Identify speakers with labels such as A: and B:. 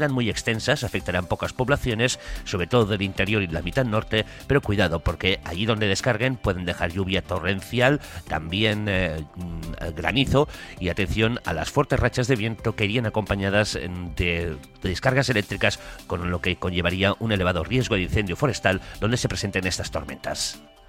A: serán muy extensas, afectarán pocas poblaciones, sobre todo del interior y la mitad norte, pero cuidado porque allí donde descarguen pueden dejar lluvia torrencial, también granizo, y atención a las fuertes rachas de viento que irían acompañadas de descargas eléctricas, con lo que conllevaría un elevado riesgo de incendio forestal donde se presenten estas tormentas.